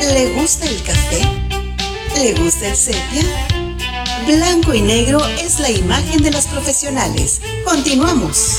¿Le gusta el café? ¿Le gusta el sepia? Blanco y negro es la imagen de los profesionales. Continuamos.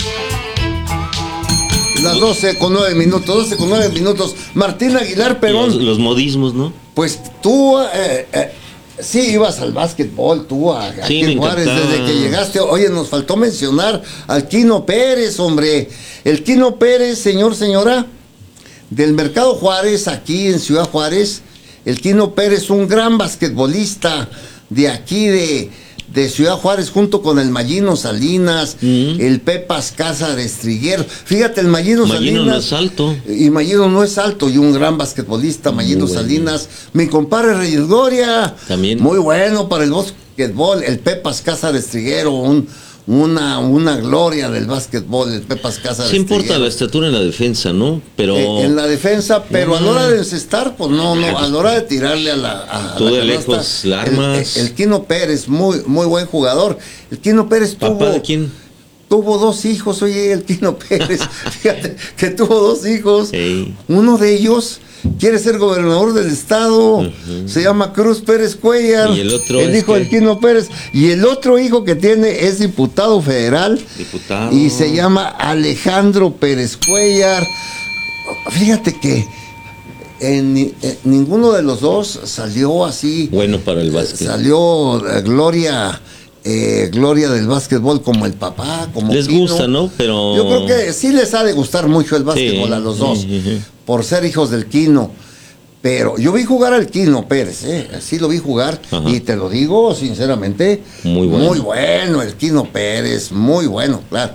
Las 12:09. Martín Aguilar Perón. Los modismos, ¿no? Pues tú sí ibas al básquetbol, tú aquí en Juárez, desde que llegaste. Oye, nos faltó mencionar al Quino Pérez, hombre. El Quino Pérez, señora, del Mercado Juárez, aquí en Ciudad Juárez. El Quino Pérez, un gran basquetbolista de aquí, de Ciudad Juárez, junto con el Mayino Salinas, el Pepas Cázares Triguero. Fíjate, el Mayino Salinas. No es alto. Y Mayino no es alto, y un gran basquetbolista, Mayino Salinas. Mi compadre Reyes Gloria. También. Muy bueno para el basquetbol. El Pepas Cázares Triguero, una gloria del básquetbol, el Pepas Cázares. Sí importa la estatura en la defensa, ¿no? Pero en la defensa, pero a la hora de encestar, pues no, a la hora de tirarle a la tú de canasta, lejos la armas. El Quino Pérez, muy buen jugador. El Quino Pérez ¿Papá de quién? Tuvo 2 hijos, oye, el Quino Pérez. Fíjate que tuvo 2 hijos. Sí. Uno de ellos quiere ser gobernador del estado. Se llama Cruz Pérez Cuellar. Y el otro hijo del Quino Pérez. Y el otro hijo que tiene es diputado federal. Y se llama Alejandro Pérez Cuellar. Fíjate que ninguno de los dos salió así. Bueno para el básquet. Salió gloria del básquetbol como el papá, como les Quino. Gusta, ¿no? Pero yo creo que sí les ha de gustar mucho el básquetbol a los dos, por ser hijos del Quino. Pero yo vi jugar al Quino Pérez, sí lo vi jugar. Y te lo digo sinceramente, muy bueno el Quino Pérez, muy bueno, claro.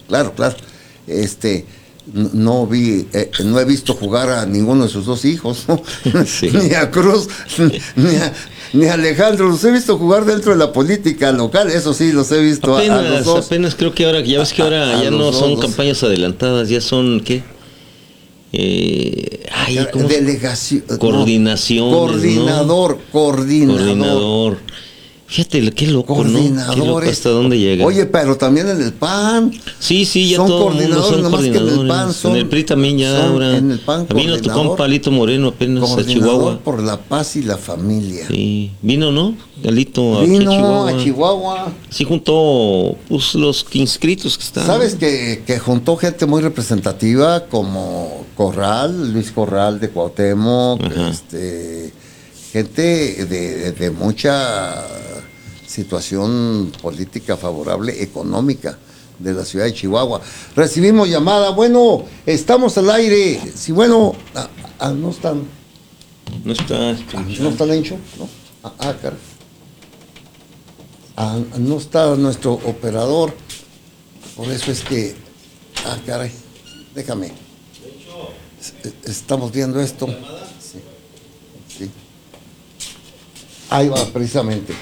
No he visto jugar a ninguno de sus 2 hijos, ¿no? Sí. Ni a Cruz, ni a Alejandro, los he visto jugar dentro de la política local, eso sí, los he visto a los dos. Apenas creo que ahora, ya ves que ahora ya no son campañas adelantadas, ya son, ¿qué? Delegación. Coordinación. Coordinador. Fíjate, qué loco, ¿no? Qué loco hasta dónde llega. Oye, pero también en el PAN. Sí, ya todo el mundo son coordinadores. En el PAN en el PRI también ya ahora. En el PAN vino tu compa Alito Moreno apenas a Chihuahua. Por la paz y la familia. Sí, vino, ¿no? Alito a Chihuahua. Sí, juntó los inscritos que están. ¿Sabes que juntó gente muy representativa como Luis Corral de Cuauhtémoc, gente de mucha situación política favorable, económica de la ciudad de Chihuahua? Recibimos llamada. Bueno, estamos al aire. Sí, bueno, no están. No está. ¿No está Lencho? No. Caray. No está nuestro operador. Por eso es que. Caray. Déjame. Estamos viendo esto. Sí. Ahí va, precisamente.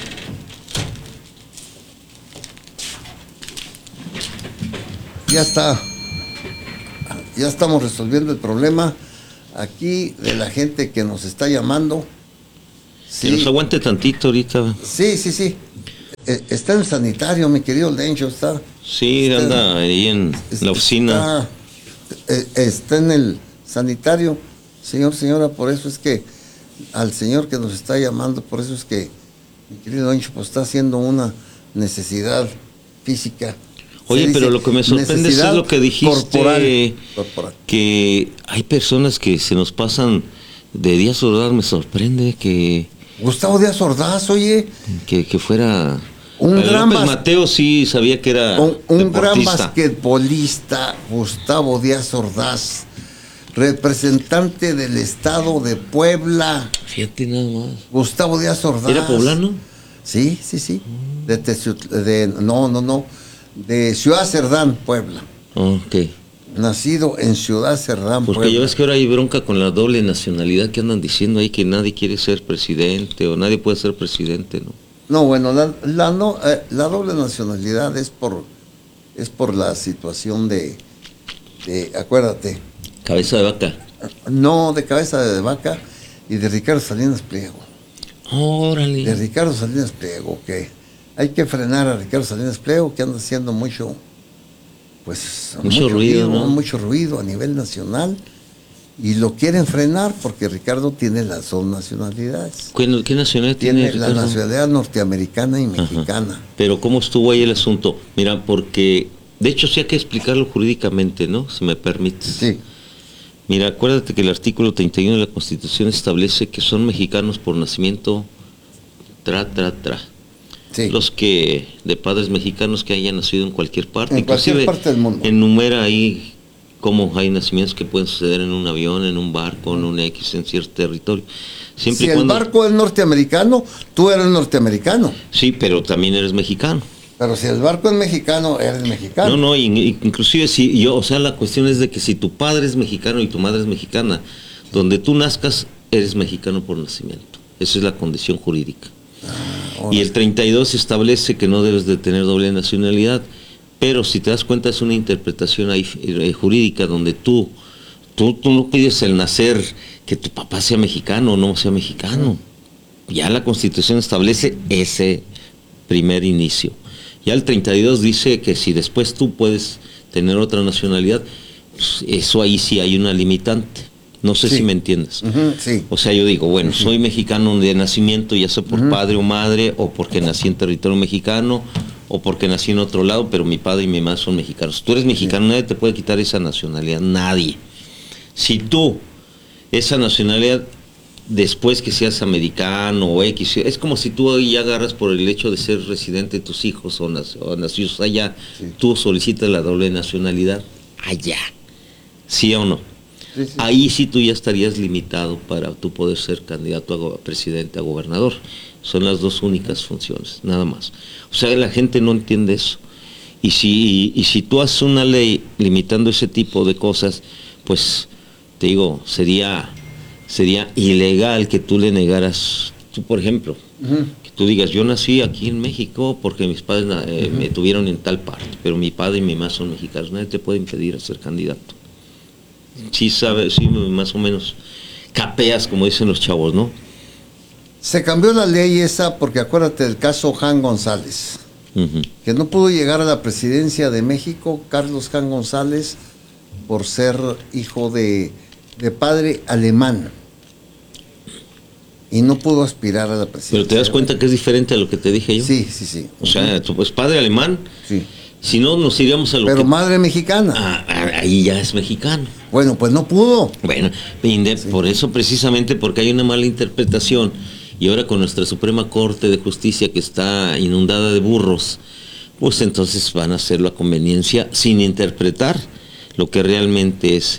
Ya está. Ya estamos resolviendo el problema aquí de la gente que nos está llamando. Sí. Que nos aguante tantito ahorita. Sí. Está en el sanitario, mi querido Lencho. Sí, anda ahí en la oficina. Está en el sanitario. Señora, por eso es que al señor que nos está llamando, por eso es que mi querido Lencho pues está haciendo una necesidad física. Oye, pero lo que me sorprende es lo que dijiste, corporal. Que hay personas que se nos pasan de Díaz Ordaz. Me sorprende que Gustavo Díaz Ordaz, oye, que fuera un gran Mateo, sí sabía que era un gran basquetbolista, Gustavo Díaz Ordaz, representante del estado de Puebla. Fíjate nada más. Gustavo Díaz Ordaz. ¿Era poblano? Sí. De Ciudad Cerdán, Puebla. Ok. Nacido en Ciudad Cerdán, Puebla. Porque ya ves que ahora hay bronca con la doble nacionalidad, que andan diciendo ahí que nadie quiere ser presidente o nadie puede ser presidente, ¿no? No, bueno, la doble nacionalidad es por la situación de acuérdate. Cabeza de vaca. No, de Cabeza de Vaca y de Ricardo Salinas Pliego. Órale. De Ricardo Salinas Pliego, que hay que frenar a Ricardo Salinas Pliego, que anda haciendo mucho ruido, ¿no? Mucho ruido a nivel nacional. y lo quieren frenar porque Ricardo tiene las dos nacionalidades. ¿Qué nacionalidad tiene la nacionalidad norteamericana y mexicana. Ajá. Pero ¿cómo estuvo ahí el asunto? Mira, porque de hecho sí hay que explicarlo jurídicamente, ¿no? Si me permites. Sí. Mira, acuérdate que el artículo 31 de la Constitución establece que son mexicanos por nacimiento, Sí. Los que de padres mexicanos que hayan nacido en cualquier parte. En cualquier parte del mundo. Enumera ahí cómo hay nacimientos que pueden suceder en un avión, en un barco, en un X, en cierto territorio. Siempre si el barco es norteamericano, tú eres norteamericano. Sí, pero también eres mexicano. Pero si el barco es mexicano, eres mexicano. No, inclusive si yo, o sea, la cuestión es de que si tu padre es mexicano y tu madre es mexicana, donde tú nazcas, eres mexicano por nacimiento. Esa es la condición jurídica. Y el 32 establece que no debes de tener doble nacionalidad, pero si te das cuenta es una interpretación ahí, jurídica donde tú no pides el nacer que tu papá sea mexicano o no sea mexicano. Ya la Constitución establece ese primer inicio. Ya el 32 dice que si después tú puedes tener otra nacionalidad, pues eso ahí sí hay una limitante. No sé si me entiendes. Sí. O sea, yo digo, bueno, soy mexicano de nacimiento, ya sea por padre o madre, o porque nací en territorio mexicano, o porque nací en otro lado, pero mi padre y mi madre son mexicanos. Tú eres mexicano, nadie te puede quitar esa nacionalidad, nadie. Si tú, esa nacionalidad, después que seas americano o X, es como si tú ya agarras por el hecho de ser residente de tus hijos o nacidos allá, tú solicitas la doble nacionalidad allá. ¿Sí o no? Sí. Ahí sí tú ya estarías limitado para tú poder ser candidato a presidente, a gobernador. Son las dos únicas funciones, nada más. O sea, la gente no entiende eso. Y si tú haces una ley limitando ese tipo de cosas, pues te digo, sería ilegal que tú le negaras, tú por ejemplo, que tú digas, yo nací aquí en México porque mis padres me tuvieron en tal parte, pero mi padre y mi mamá son mexicanos, nadie te puede impedir a ser candidato. Sí sabes, sí más o menos capeas, como dicen los chavos, ¿no? Se cambió la ley esa porque acuérdate del caso Jan González, que no pudo llegar a la presidencia de México, Carlos Jan González, por ser hijo de padre alemán. Y no pudo aspirar a la presidencia. Pero te das cuenta que es diferente a lo que te dije yo. Sí. O sea, tu pues padre alemán. Sí. Si no, nos iríamos a lo Pero madre mexicana. Ahí ya es mexicano. Bueno, pues no pudo. Bueno, por eso precisamente, porque hay una mala interpretación, y ahora con nuestra Suprema Corte de Justicia que está inundada de burros, pues entonces van a hacer la conveniencia sin interpretar lo que realmente es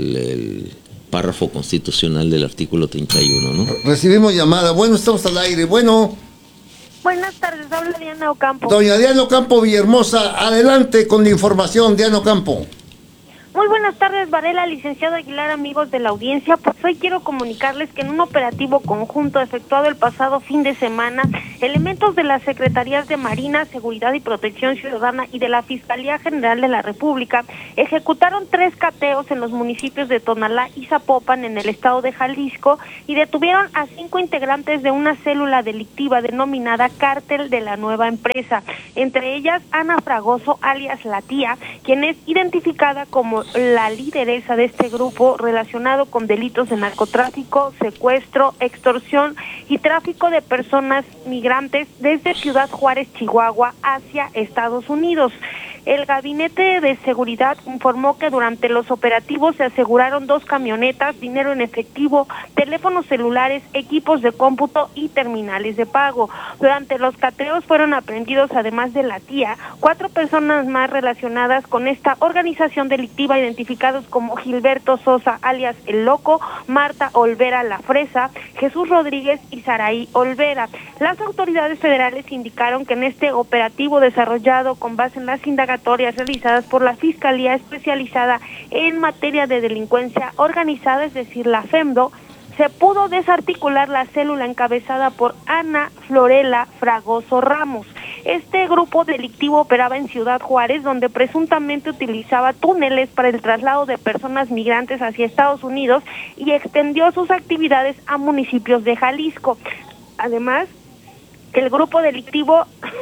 el párrafo constitucional del artículo 31, ¿no? Recibimos llamada. Bueno, estamos al aire. Bueno. Buenas tardes, habla Diana Ocampo. Doña Diana Ocampo Villahermosa, adelante con la información, Diana Ocampo. Muy buenas tardes, Varela, licenciado Aguilar, amigos de la audiencia. Pues hoy quiero comunicarles que en un operativo conjunto efectuado el pasado fin de semana, elementos de las Secretarías de Marina, Seguridad y Protección Ciudadana y de la Fiscalía General de la República ejecutaron 3 cateos en los municipios de Tonalá y Zapopan en el estado de Jalisco y detuvieron a 5 integrantes de una célula delictiva denominada Cártel de la Nueva Empresa, entre ellas Ana Fragoso, alias La Tía, quien es identificada como la lideresa de este grupo relacionado con delitos de narcotráfico, secuestro, extorsión y tráfico de personas migrantes desde Ciudad Juárez, Chihuahua, hacia Estados Unidos. El Gabinete de Seguridad informó que durante los operativos se aseguraron 2 camionetas, dinero en efectivo, teléfonos celulares, equipos de cómputo y terminales de pago. Durante los cateos fueron aprehendidos, además de La Tía, 4 personas más relacionadas con esta organización delictiva, identificados como Gilberto Sosa, alias El Loco, Marta Olvera La Fresa, Jesús Rodríguez y Saraí Olvera. Las autoridades federales indicaron que en este operativo desarrollado con base en las indagatorias realizadas por la Fiscalía Especializada en Materia de Delincuencia Organizada, es decir, la FEMDO, se pudo desarticular la célula encabezada por Ana Florela Fragoso Ramos. Este grupo delictivo operaba en Ciudad Juárez, donde presuntamente utilizaba túneles para el traslado de personas migrantes hacia Estados Unidos y extendió sus actividades a municipios de Jalisco. Además, el grupo delictivo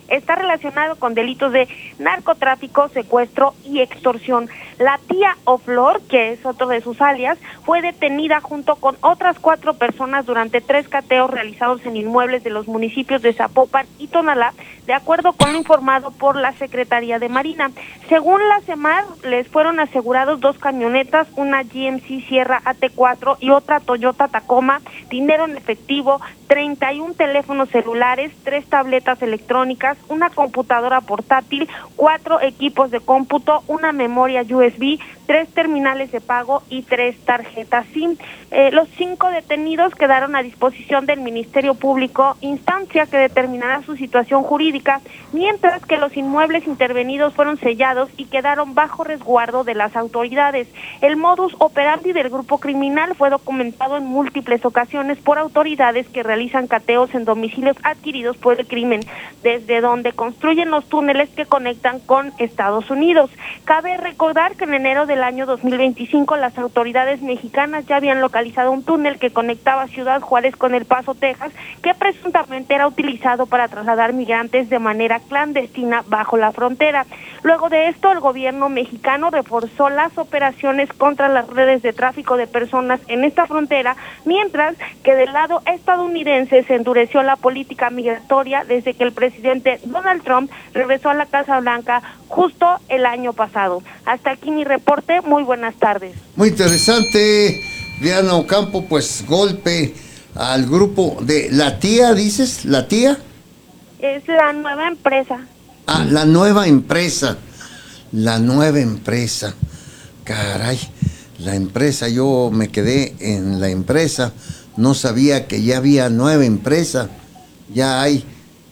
está relacionado con delitos de narcotráfico, secuestro y extorsión. La tía o Flor, que es otro de sus alias, fue detenida junto con otras 4 personas durante 3 cateos realizados en inmuebles de los municipios de Zapopan y Tonalá, de acuerdo con lo informado por la Secretaría de Marina. Según la CEMAR, les fueron asegurados 2 camionetas, una GMC Sierra AT4 y otra Toyota Tacoma, dinero en efectivo, 31 teléfonos celulares, 3 tabletas electrónicas, una computadora portátil, 4 equipos de cómputo, una memoria USB, 3 terminales de pago y 3 tarjetas SIM. Los 5 detenidos quedaron a disposición del Ministerio Público, instancia que determinará su situación jurídica, mientras que los inmuebles intervenidos fueron sellados y quedaron bajo resguardo de las autoridades. El modus operandi del grupo criminal fue documentado en múltiples ocasiones por autoridades que realizan cateos en domicilios adquiridos por el crimen, desde donde construyen los túneles que conectan con Estados Unidos. Cabe recordar que en enero del año 2025 las autoridades mexicanas ya habían localizado un túnel que conectaba Ciudad Juárez con El Paso, Texas, que presuntamente era utilizado para trasladar migrantes de manera clandestina bajo la frontera. Luego de esto, el gobierno mexicano reforzó las operaciones contra las redes de tráfico de personas en esta frontera, mientras que del lado estadounidense se endureció la política migratoria desde que el presidente Donald Trump regresó a la Casa Blanca justo el año pasado. Hasta aquí mi reporte, muy buenas tardes. Muy interesante, Diana Ocampo, pues golpe al grupo de La Tía, ¿dices? ¿La Tía? Es la nueva empresa. Ah, la nueva empresa. La nueva empresa. Caray, la empresa, yo me quedé en la empresa, no sabía que ya había nueva empresa. Ya hay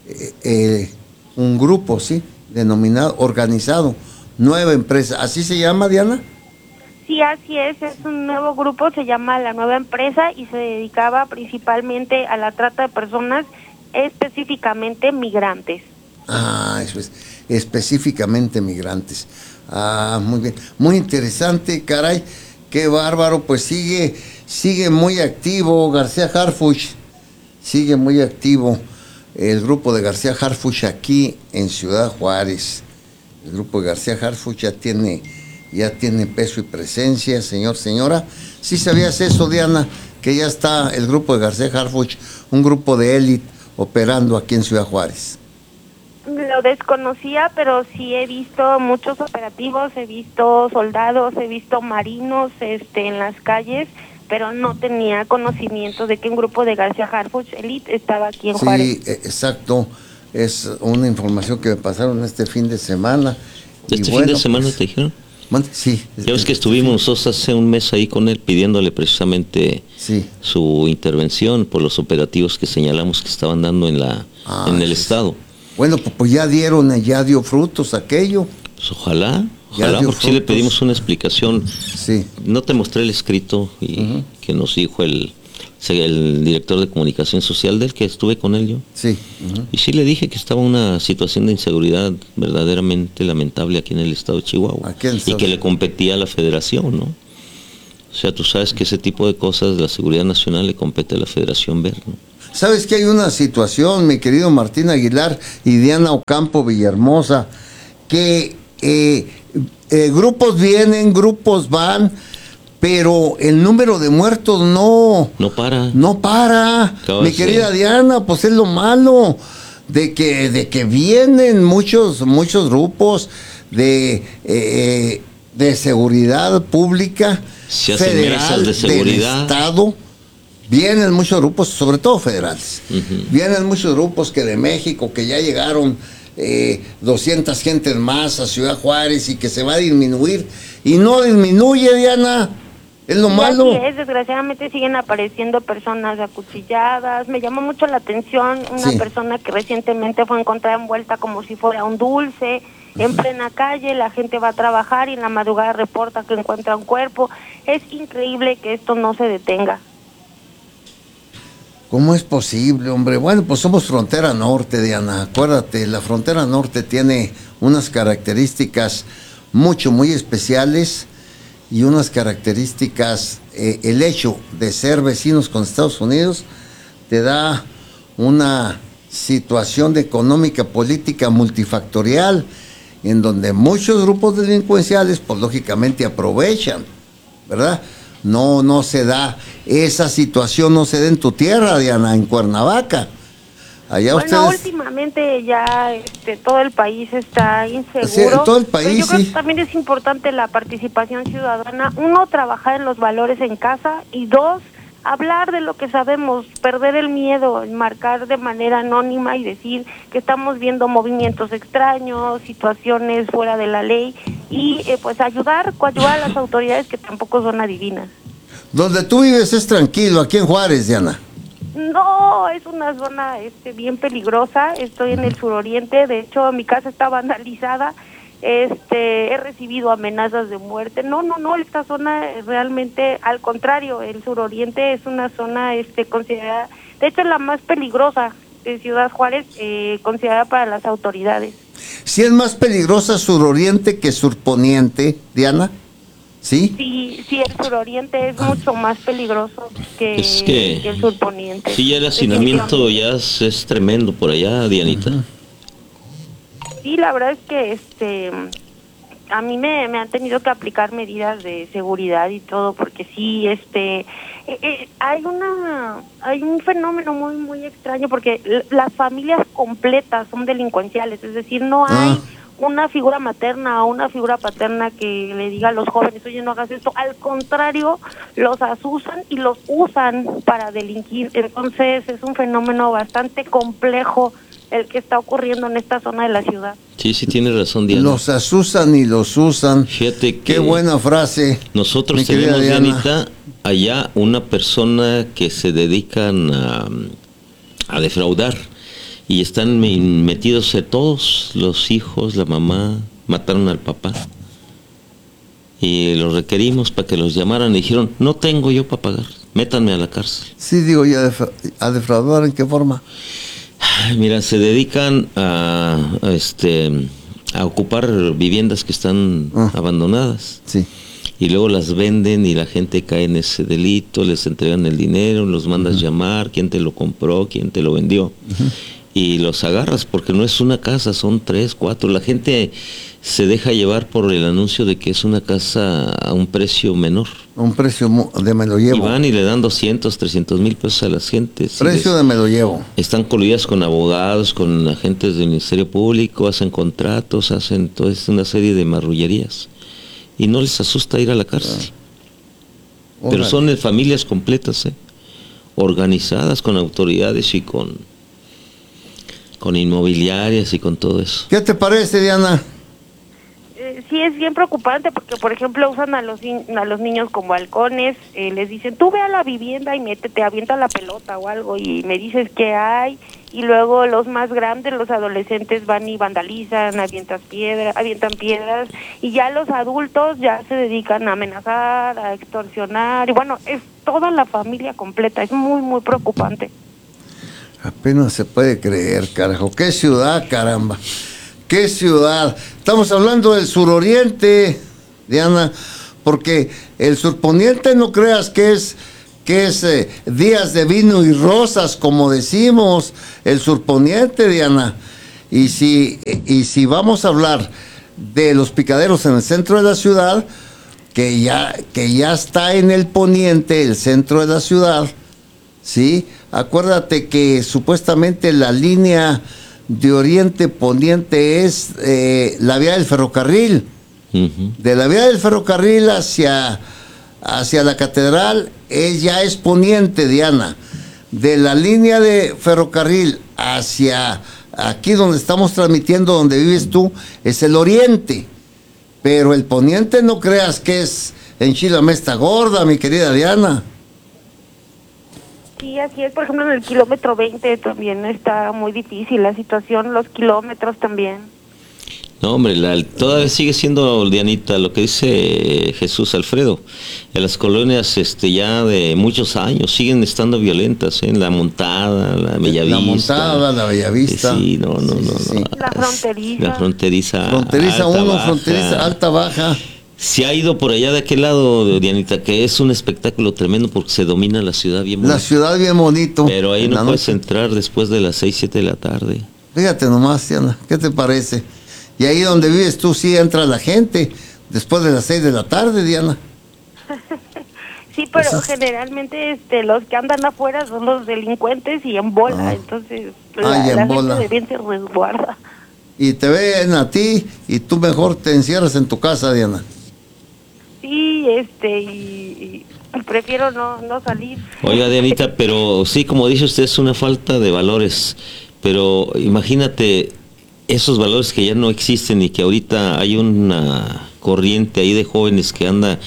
un grupo, sí, denominado, organizado, nueva empresa. ¿Así se llama, Diana? Sí, así es un nuevo grupo, se llama La Nueva Empresa y se dedicaba principalmente a la trata de personas, específicamente migrantes. Ah, eso es, específicamente migrantes. Ah, muy bien, muy interesante, caray, qué bárbaro, pues sigue muy activo García Harfuch, sigue muy activo el grupo de García Harfuch aquí en Ciudad Juárez. El grupo de García Harfuch ya tiene peso y presencia, señora. ¿Sí sabías eso, Diana? Que ya está el grupo de García Harfuch, un grupo de élite operando aquí en Ciudad Juárez. Lo desconocía, pero sí he visto muchos operativos, he visto soldados, he visto marinos en las calles, pero no tenía conocimiento de que un grupo de García Harfuch Elite estaba aquí en Juárez. Sí, exacto. Es una información que me pasaron este fin de semana. ¿Fin de semana te dijeron? Sí. Ya ves que estuvimos nosotros hace un mes ahí con él pidiéndole precisamente su intervención por los operativos que señalamos que estaban dando en el estado. Bueno, pues ya dio frutos aquello. Pues ojalá, porque sí le pedimos una explicación. Sí. No te mostré el escrito que nos dijo el director de comunicación social del que estuve con él yo. Sí. Y sí le dije que estaba una situación de inseguridad verdaderamente lamentable aquí en el estado de Chihuahua. Y que le competía a la federación, ¿no? O sea, tú sabes que ese tipo de cosas de la seguridad nacional le compete a la Federación ver, ¿no? ¿Sabes que hay una situación, mi querido Martín Aguilar y Diana Ocampo Villahermosa, que grupos vienen, grupos van, pero el número de muertos no para. Mi querida Diana, pues es lo malo de que vienen muchos grupos de seguridad pública, federal, de seguridad, del Estado. Vienen muchos grupos, sobre todo federales. Vienen muchos grupos que de México, que ya llegaron 200 gentes más a Ciudad Juárez y que se va a disminuir. Y no disminuye, Diana. Es lo malo. Así es, desgraciadamente siguen apareciendo personas acuchilladas. Me llamó mucho la atención una persona que recientemente fue encontrada envuelta como si fuera un dulce, en plena calle. La gente va a trabajar y en la madrugada reporta que encuentra un cuerpo. Es increíble que esto no se detenga. ¿Cómo es posible, hombre? Bueno, pues somos frontera norte, Diana. Acuérdate, la frontera norte tiene unas características muy especiales y unas características, el hecho de ser vecinos con Estados Unidos te da una situación económica, política multifactorial, en donde muchos grupos delincuenciales, pues lógicamente aprovechan, ¿verdad? No se da, esa situación no se da en tu tierra, Diana, en Cuernavaca. Allá bueno, ustedes... últimamente ya todo el país está inseguro. Sí, todo el país, pero yo creo sí. que también es importante la participación ciudadana. Uno, trabajar en los valores en casa, y dos, hablar de lo que sabemos, perder el miedo, marcar de manera anónima y decir que estamos viendo movimientos extraños, situaciones fuera de la ley, y pues ayudar a las autoridades que tampoco son adivinas. Donde tú vives es tranquilo, aquí en Juárez, Diana. No, es una zona bien peligrosa. Estoy en el suroriente, de hecho mi casa está vandalizada. He recibido amenazas de muerte. No, esta zona realmente, al contrario, el suroriente es una zona considerada, de hecho la más peligrosa de Ciudad Juárez, considerada para las autoridades. ¿Sí es más peligrosa suroriente que surponiente, Diana? ¿Sí? Sí, el suroriente es mucho más peligroso que el surponiente. Sí, ya el hacinamiento ya es tremendo por allá, Dianita. Sí, la verdad es que a mí me han tenido que aplicar medidas de seguridad y todo, porque sí, hay un fenómeno muy muy extraño, porque las familias completas son delincuenciales, es decir, no hay una figura materna o una figura paterna que le diga a los jóvenes, oye, no hagas esto. Al contrario, los asusan y los usan para delinquir. Entonces es un fenómeno bastante complejo el que está ocurriendo en esta zona de la ciudad. Sí, tienes razón, Diana. Los asusan y los usan. Fíjate que qué buena frase. Nosotros tenemos, Dianita, allá una persona que se dedican a defraudar, y están metidos todos los hijos, la mamá, mataron al papá. Y los requerimos para que los llamaran y dijeron, no tengo yo para pagar, métanme a la cárcel. Sí, digo, ¿y a defraudar en qué forma? Mira, se dedican a ocupar viviendas que están abandonadas. Sí. Y luego las venden y la gente cae en ese delito, les entregan el dinero, los mandas llamar, quién te lo compró, quién te lo vendió. Y los agarras porque no es una casa, son 3, 4. La gente se deja llevar por el anuncio de que es una casa a un precio menor. Un precio de me lo llevo. Y van y le dan 200, 300 mil pesos a las gentes. Precio de me lo llevo. Están coludidas con abogados, con agentes del Ministerio Público, hacen contratos, hacen toda una serie de marrullerías. Y no les asusta ir a la cárcel. Pero son familias completas, organizadas con autoridades y con inmobiliarias y con todo eso. ¿Qué te parece, Diana? Sí, es bien preocupante porque, por ejemplo, usan a los niños como halcones, les dicen, tú ve a la vivienda y métete, avienta la pelota o algo, y me dices qué hay, y luego los más grandes, los adolescentes, van y vandalizan, avientan piedras, y ya los adultos ya se dedican a amenazar, a extorsionar, y bueno, es toda la familia completa, es muy, muy preocupante. Apenas se puede creer, carajo. ¡Qué ciudad, caramba! ¡Qué ciudad! Estamos hablando del suroriente, Diana, porque el surponiente no creas que es días de vino y rosas, como decimos, el surponiente, Diana. Y si vamos a hablar de los picaderos en el centro de la ciudad, que ya está en el poniente, el centro de la ciudad, ¿sí? Acuérdate que supuestamente la línea de oriente-poniente es la vía del ferrocarril. De la vía del ferrocarril hacia la catedral ya es poniente, Diana. De la línea de ferrocarril hacia aquí donde estamos transmitiendo, donde vives tú, es el oriente. Pero el poniente no creas que es enchilame esta gorda, mi querida Diana. Sí, así es. Por ejemplo, en el kilómetro 20 también está muy difícil la situación, los kilómetros también. No, hombre, todavía sigue siendo, Dianita, lo que dice Jesús Alfredo. En las colonias ya de muchos años siguen estando violentas, en la Montada, la Bellavista. La Montada, la Bellavista. Sí, no. La fronteriza. La fronteriza. Fronteriza 1, fronteriza alta, baja. Se ha ido por allá de aquel lado, Dianita, que es un espectáculo tremendo porque se domina la ciudad bien bonito. La ciudad bien bonito. Pero ahí no puedes entrar después de las 6, 7 de la tarde. Fíjate nomás, Diana, ¿qué te parece? Y ahí donde vives tú sí entra la gente después de las 6 de la tarde, Diana. Sí, pero generalmente los que andan afuera son los delincuentes y en bola, entonces la gente de bien se resguarda. Y te ven a ti y tú mejor te encierras en tu casa, Diana. Sí, y prefiero no salir. Oiga, Dianita, pero sí, como dice usted, es una falta de valores, pero imagínate esos valores que ya no existen y que ahorita hay una corriente ahí de jóvenes que anda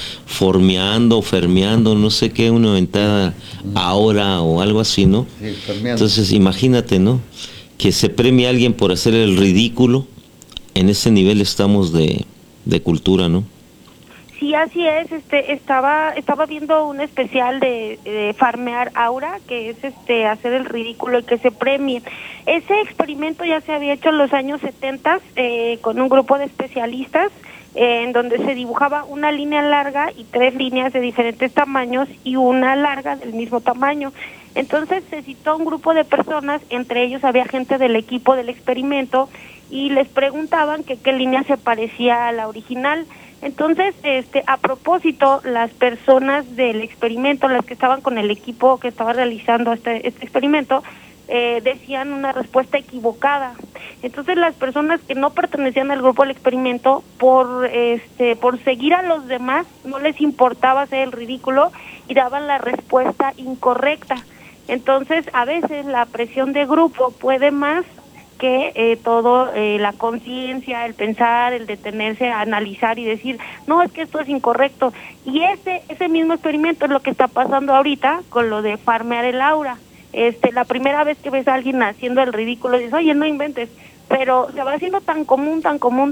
fermeando, no sé qué, una inventada ahora o algo así, ¿no? Sí, entonces imagínate, ¿no? Que se premie a alguien por hacer el ridículo. En ese nivel estamos de cultura, ¿no? Sí, así es. Estaba viendo un especial de farmear aura, que es hacer el ridículo y que se premie. Ese experimento ya se había hecho en los años 70 con un grupo de especialistas, en donde se dibujaba una línea larga y 3 líneas de diferentes tamaños y una larga del mismo tamaño. Entonces se citó a un grupo de personas, entre ellos había gente del equipo del experimento, y les preguntaban que qué línea se parecía a la original. Entonces, a propósito, las personas del experimento, las que estaban con el equipo que estaba realizando este experimento, decían una respuesta equivocada. Entonces, las personas que no pertenecían al grupo del experimento, por seguir a los demás, no les importaba hacer el ridículo y daban la respuesta incorrecta. Entonces, a veces la presión de grupo puede más que la conciencia, el pensar, el detenerse a analizar y decir, no, es que esto es incorrecto. Y ese mismo experimento es lo que está pasando ahorita con lo de farmear el aura. La primera vez que ves a alguien haciendo el ridículo, dices, oye, no inventes, pero se va haciendo tan común,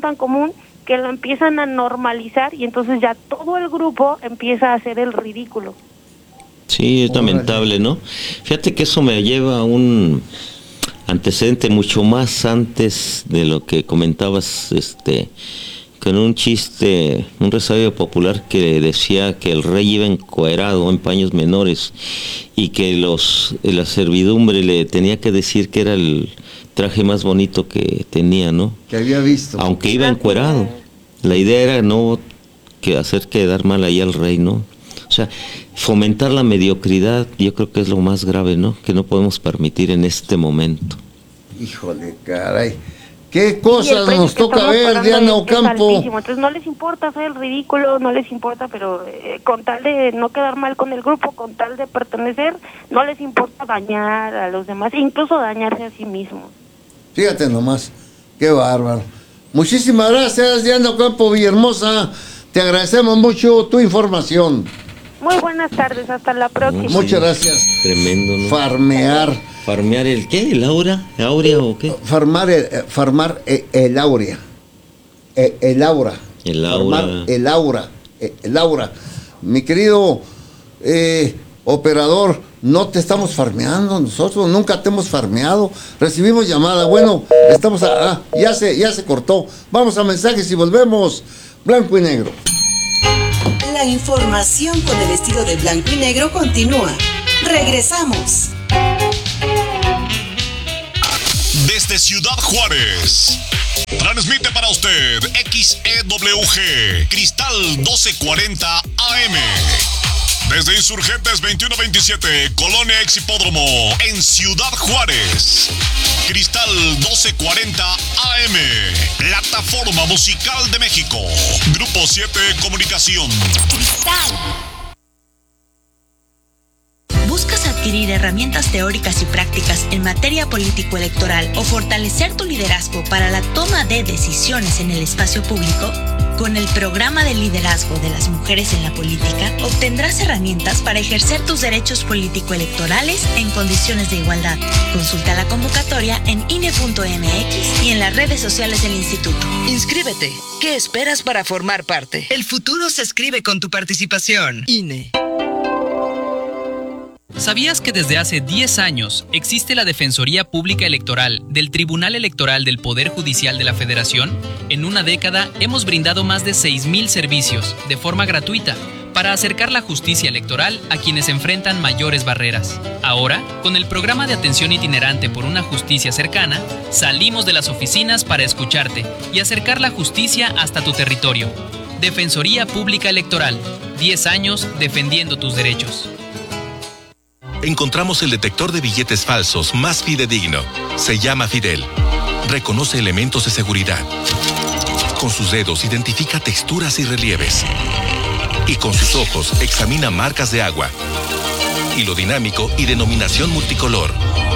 que lo empiezan a normalizar y entonces ya todo el grupo empieza a hacer el ridículo. Sí, es lamentable, ¿no? Fíjate que eso me lleva a un antecedente mucho más antes de lo que comentabas, con un chiste, un resabio popular que decía que el rey iba encuerado en paños menores y que la servidumbre le tenía que decir que era el traje más bonito que tenía, ¿no? Que había visto. Aunque iba encuerado. La idea era no hacer quedar mal ahí al rey, ¿no? O sea, fomentar la mediocridad, yo creo que es lo más grave, ¿no? Que no podemos permitir en este momento. Híjole, caray. ¿Qué cosas nos toca ver, Diana Ocampo? Entonces no les importa hacer el ridículo, no les importa, pero con tal de no quedar mal con el grupo, con tal de pertenecer, no les importa dañar a los demás, incluso dañarse a sí mismos. Fíjate nomás, qué bárbaro. Muchísimas gracias, Diana Ocampo Villahermosa. Te agradecemos mucho tu información. Muy buenas tardes, hasta la próxima. Muchas gracias. Tremendo, ¿no? Farmear el ¿qué? ¿El aura? ¿Aurea o qué? Farmar el aurea. El aura. El aura. Mi querido operador, no te estamos farmeando nosotros, nunca te hemos farmeado. Recibimos llamada, bueno, estamos ya se cortó. Vamos a mensajes y volvemos. Blanco y negro. La información con el estilo de Blanco y Negro continúa. Regresamos. Desde Ciudad Juárez, transmite para usted XEWG Cristal 1240 AM. Desde Insurgentes 2127, Colonia Exhipódromo, en Ciudad Juárez. Cristal 1240 AM, Plataforma Musical de México. Grupo 7 Comunicación. Cristal. ¿Buscas adquirir herramientas teóricas y prácticas en materia político-electoral o fortalecer tu liderazgo para la toma de decisiones en el espacio público? Con el programa de liderazgo de las mujeres en la política, obtendrás herramientas para ejercer tus derechos político-electorales en condiciones de igualdad. Consulta la convocatoria en INE.mx y en las redes sociales del instituto. Inscríbete. ¿Qué esperas para formar parte? El futuro se escribe con tu participación. INE. ¿Sabías que desde hace 10 años existe la Defensoría Pública Electoral del Tribunal Electoral del Poder Judicial de la Federación? En una década hemos brindado más de 6,000 servicios de forma gratuita para acercar la justicia electoral a quienes enfrentan mayores barreras. Ahora, con el programa de atención itinerante por una justicia cercana, salimos de las oficinas para escucharte y acercar la justicia hasta tu territorio. Defensoría Pública Electoral, 10 años defendiendo tus derechos. Encontramos el detector de billetes falsos más fidedigno. Se llama Fidel. Reconoce elementos de seguridad. Con sus dedos identifica texturas y relieves. Y con sus ojos examina marcas de agua, hilo dinámico y denominación multicolor.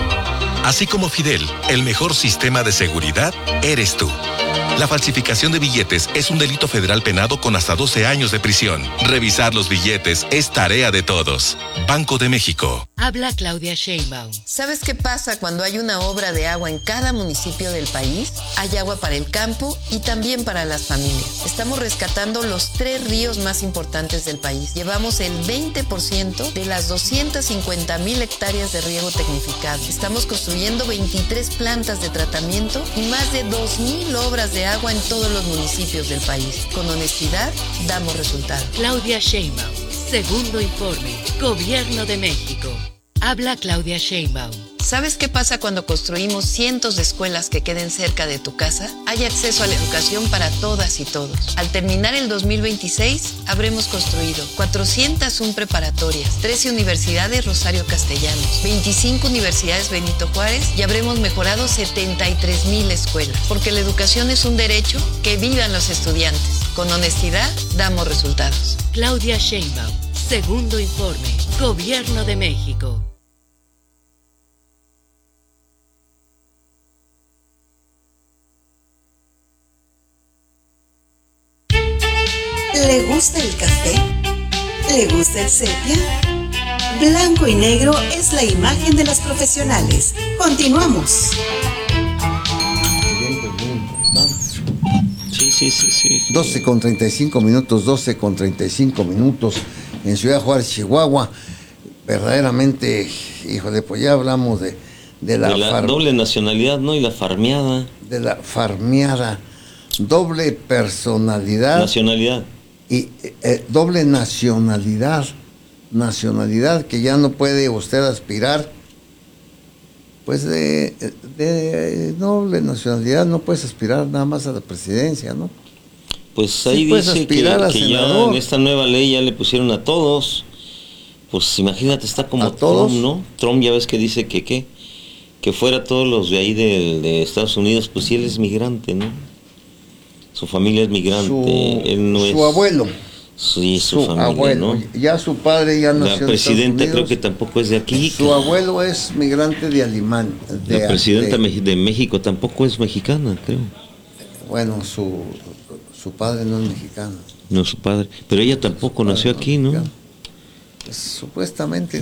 Así como Fidel, el mejor sistema de seguridad eres tú. La falsificación de billetes es un delito federal penado con hasta 12 años de prisión. Revisar los billetes es tarea de todos. Banco de México. Habla Claudia Sheinbaum. ¿Sabes qué pasa cuando hay una obra de agua en cada municipio del país? Hay agua para el campo y también para las familias. Estamos rescatando los 3 ríos más importantes del país. Llevamos el 20% de las 250,000 hectáreas de riego tecnificado. Estamos construyendo 23 plantas de tratamiento y más de 2,000 obras de agua en todos los municipios del país. Con honestidad, damos resultados. Claudia Sheinbaum. Segundo informe. Gobierno de México. Habla Claudia Sheinbaum. ¿Sabes qué pasa cuando construimos cientos de escuelas que queden cerca de tu casa? Hay acceso a la educación para todas y todos. Al terminar el 2026, habremos construido 401 preparatorias, 13 universidades Rosario Castellanos, 25 universidades Benito Juárez y habremos mejorado 73,000 escuelas. Porque la educación es un derecho, que vivan los estudiantes. Con honestidad, damos resultados. Claudia Sheinbaum. Segundo informe. Gobierno de México. ¿Le gusta el café? ¿Le gusta el sepia? Blanco y negro es la imagen de los profesionales. Continuamos. Sí. 12:35 minutos, 12:35 minutos en Ciudad Juárez, Chihuahua. Verdaderamente, híjole, pues ya hablamos de la doble nacionalidad, ¿no? Y la farmeada. De la farmeada. Doble personalidad. Nacionalidad. Y doble nacionalidad que ya no puede usted aspirar, pues de doble nacionalidad no puedes aspirar nada más a la presidencia, ¿no? Pues ahí sí dice que ya en esta nueva ley ya le pusieron a todos, pues imagínate, está como Trump, ¿no? Trump ya ves que dice que fuera todos los de ahí de Estados Unidos, pues si él es migrante, ¿no? Su familia es migrante, él no es... Su abuelo. Sí, su familia, abuelo, ¿no? Ya su padre ya nació en Estados Unidos. La presidenta creo que tampoco es de aquí. Su abuelo es migrante de Alemania. La presidenta de México tampoco es mexicana, creo. Bueno, su padre no es mexicano. No, su padre. Pero ella tampoco nació aquí, ¿no? Pues, supuestamente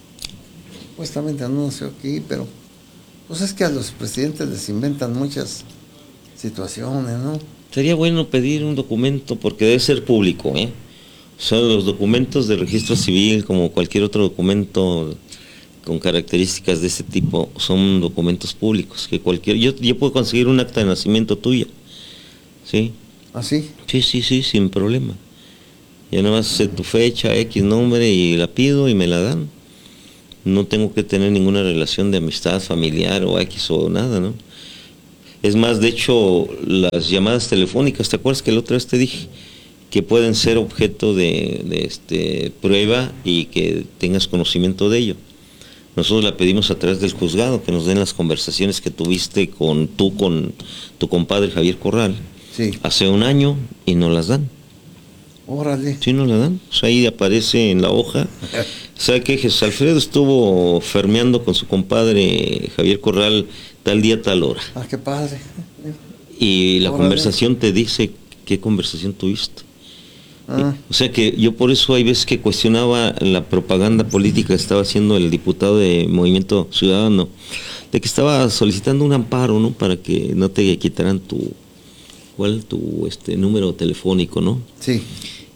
no nació aquí, pero pues es que a los presidentes les inventan muchas situaciones, ¿no? Sería bueno pedir un documento porque debe ser público, ¿eh? O sea, los documentos de registro civil, como cualquier otro documento con características de ese tipo, son documentos públicos. Que yo puedo conseguir un acta de nacimiento tuya, ¿sí? ¿Ah, sí? Sí, sin problema. Ya nada más sé tu fecha, X nombre y la pido y me la dan. No tengo que tener ninguna relación de amistad familiar o X o nada, ¿no? Es más, de hecho, las llamadas telefónicas, ¿te acuerdas que la otra vez te dije? Que pueden ser objeto de prueba y que tengas conocimiento de ello. Nosotros la pedimos a través del juzgado, que nos den las conversaciones que tuviste con tu compadre Javier Corral, sí, hace un año, y nos las dan. Órale. Sí, nos la dan. O sea, ahí aparece en la hoja. ¿Sabe qué? Jesús Alfredo estuvo fermeando con su compadre Javier Corral tal día, tal hora. Ah, qué padre. Y la conversación te dice qué conversación tuviste. O sea que yo por eso hay veces que cuestionaba la propaganda política que estaba haciendo el diputado de Movimiento Ciudadano, de que estaba solicitando un amparo, ¿no? Para que no te quitaran tu número telefónico, ¿no? Sí.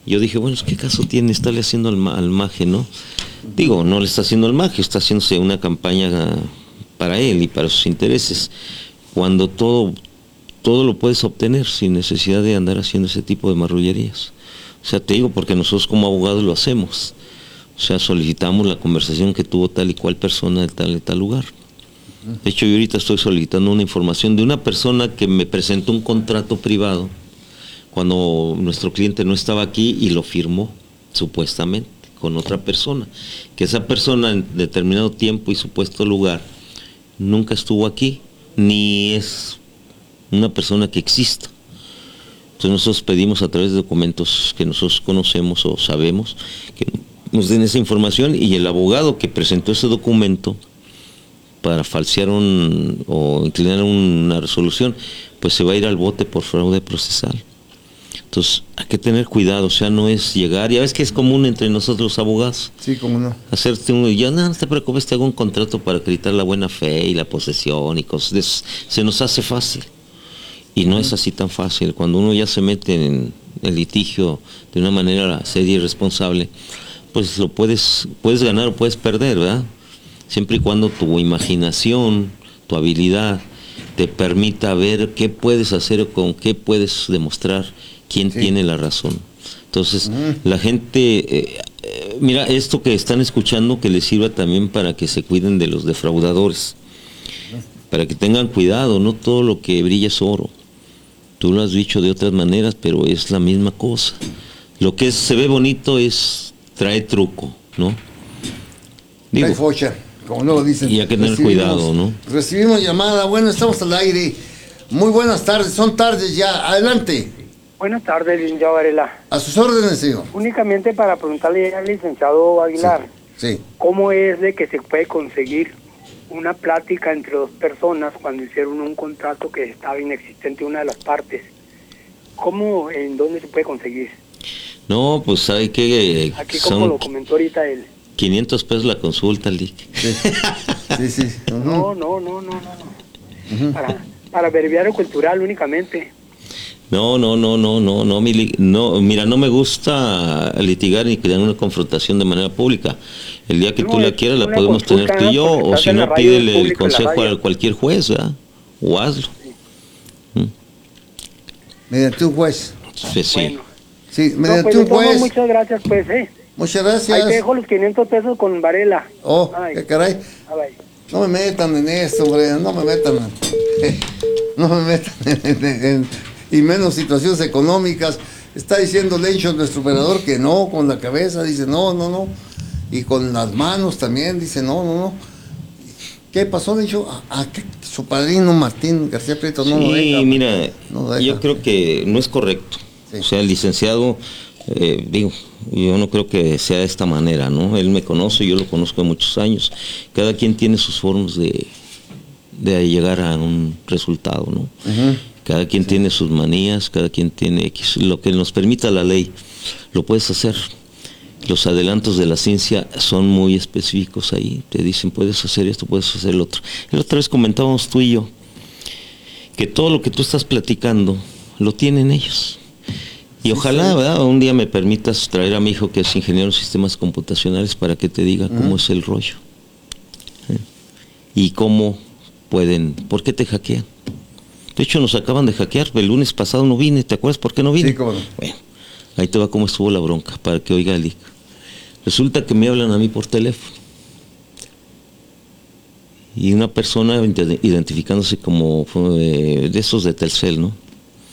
Yo dije, bueno, ¿qué caso tiene estarle haciendo al maje, no? Digo, no le está haciendo al maje, está haciéndose una campaña para él y para sus intereses, cuando todo lo puedes obtener sin necesidad de andar haciendo ese tipo de marrullerías. O sea, te digo, porque nosotros como abogados lo hacemos. O sea, solicitamos la conversación que tuvo tal y cual persona de tal lugar. De hecho, yo ahorita estoy solicitando una información de una persona que me presentó un contrato privado cuando nuestro cliente no estaba aquí y lo firmó, supuestamente, con otra persona. Que esa persona en determinado tiempo y supuesto lugar nunca estuvo aquí, ni es una persona que exista. Entonces nosotros pedimos a través de documentos que nosotros conocemos o sabemos que nos den esa información, y el abogado que presentó ese documento para falsear o inclinar una resolución, pues se va a ir al bote por fraude procesal. Entonces hay que tener cuidado, o sea, no es llegar, ya ves que es común entre nosotros los abogados. Sí, cómo no. Hacerte no te preocupes, te hago un contrato para acreditar la buena fe y la posesión y cosas de eso. Se nos hace fácil. Y no es así tan fácil. Cuando uno ya se mete en el litigio de una manera seria y responsable, pues lo puedes ganar o puedes perder, ¿verdad? Siempre y cuando tu imaginación, tu habilidad, te permita ver qué puedes hacer o con qué puedes demostrar quién tiene la razón. Entonces, la gente, mira, esto que están escuchando, que les sirva también para que se cuiden de los defraudadores, para que tengan cuidado, no todo lo que brilla es oro. Tú lo has dicho de otras maneras, pero es la misma cosa. Lo que se ve bonito trae truco, ¿no? Trae focha, como no lo dicen. Y hay que tener cuidado, ¿no? Recibimos llamada, bueno, estamos al aire. Muy buenas tardes, son tardes ya, adelante. Buenas tardes, licenciado Varela. A sus órdenes, señor. Únicamente para preguntarle al licenciado Aguilar, sí. ¿Cómo es de que se puede conseguir una plática entre dos personas cuando hicieron un contrato que estaba inexistente una de las partes? ¿Cómo, en dónde se puede conseguir? No, pues hay que... Aquí como lo comentó ahorita él. 500 pesos la consulta, Lick. Sí. No. Para breviario cultural únicamente. No, mira, no me gusta litigar ni crear una confrontación de manera pública. El día que tú la quieras la podemos tener tú y yo, o si no, pídele el consejo a cualquier juez, ¿verdad? O hazlo. Mediante un juez. Sí. Bueno. Sí, mediante un juez. Muchas gracias, pues, Muchas gracias. Ahí te dejo los 500 pesos con Varela. Oh, qué caray. No me metan en esto, hombre, no me metan y menos situaciones económicas. Está diciendo Lencho, nuestro operador, que no, con la cabeza, dice no, y con las manos también, dice no. ¿Qué pasó, Lencho? Su padrino Martín García Prieto no lo deja. Sí, mira, yo creo que no es correcto. Sí. O sea, el licenciado, yo no creo que sea de esta manera, ¿no? Él me conoce, yo lo conozco de muchos años. Cada quien tiene sus formas de llegar a un resultado, ¿no? Cada quien tiene sus manías, cada quien tiene lo que nos permita la ley, lo puedes hacer. Los adelantos de la ciencia son muy específicos ahí, te dicen puedes hacer esto, puedes hacer lo otro. La otra vez comentábamos tú y yo que todo lo que tú estás platicando lo tienen ellos. Y ojalá, ¿verdad?, un día me permitas traer a mi hijo que es ingeniero en sistemas computacionales para que te diga cómo es el rollo. Y cómo ¿por qué te hackean? De hecho, nos acaban de hackear, el lunes pasado no vine, ¿te acuerdas por qué no vine? Sí, cómo no. Bueno, ahí te va cómo estuvo la bronca, para que oiga el Lick. Resulta que me hablan a mí por teléfono. Y una persona identificándose como de esos de Telcel, ¿no?